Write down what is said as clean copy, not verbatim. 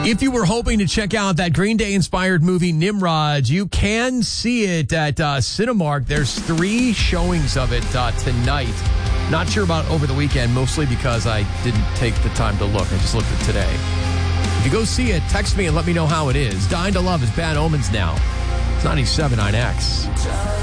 If you were hoping to check out that Green Day-inspired movie Nimrod, you can see it at Cinemark. There's 3 showings of it tonight. Not sure about over the weekend, mostly because I didn't take the time to look. I just looked at today. If you go see it, text me and let me know how it is. Dying to Love is Bad Omens now. It's 97 9X.